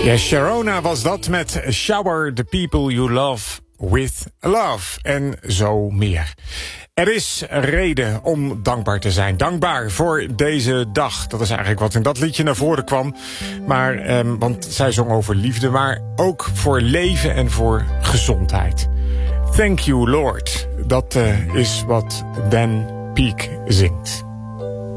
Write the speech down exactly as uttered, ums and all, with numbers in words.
Ja, Sharona was dat met Shower the People You Love with Love. En zo meer. Er is reden om dankbaar te zijn. Dankbaar voor deze dag. Dat is eigenlijk wat in dat liedje naar voren kwam. Maar, eh, want zij zong over liefde, maar ook voor leven en voor gezondheid. Thank you, Lord. Dat uh, is wat Dan Peek zingt.